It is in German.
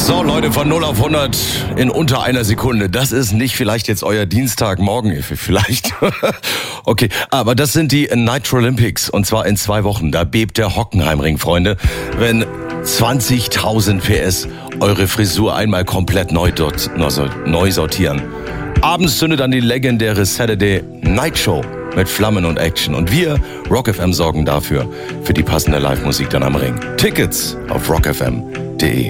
So, Leute, von 0 auf 100 in unter einer Sekunde. Das ist nicht vielleicht jetzt euer Dienstagmorgen, vielleicht. Okay, aber das sind die Nitro Olympics und zwar in 2 Wochen. Da bebt der Hockenheimring, Freunde. Wenn 20.000 PS eure Frisur einmal komplett neu sortieren. Abends zündet dann die legendäre Saturday Night Show mit Flammen und Action. Und wir, Rock FM, sorgen dafür für die passende Live-Musik dann am Ring. Tickets auf rockfm.de.